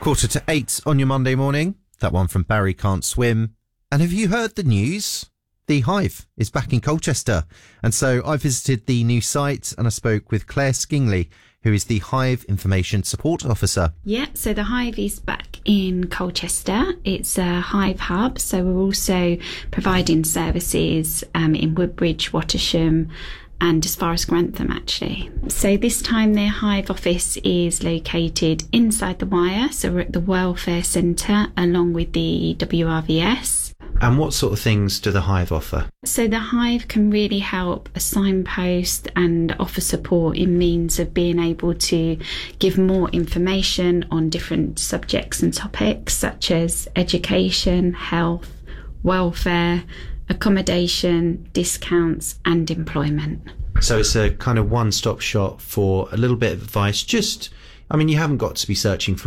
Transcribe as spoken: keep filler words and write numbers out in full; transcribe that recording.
Quarter to eight on your Monday morning. That one from Barry Can't Swim. And have you heard the news? The Hive is back in Colchester. And so I visited the new site and I spoke with Claire Skingley, who is the Hive Information Support Officer. Yeah, so the Hive is back in Colchester. It's a Hive hub, so we're also providing services um, in Woodbridge, Wattisham, and as far as Grantham, actually. So this time their Hive office is located inside the Wire, so we're at the Welfare Centre along with the W R V S. And what sort of things do the Hive offer? So the Hive can really help a signpost and offer support in means of being able to give more information on different subjects and topics such as education, health, welfare, accommodation, discounts and employment. So it's a kind of one-stop shop for a little bit of advice. Just, I mean, you haven't got to be searching for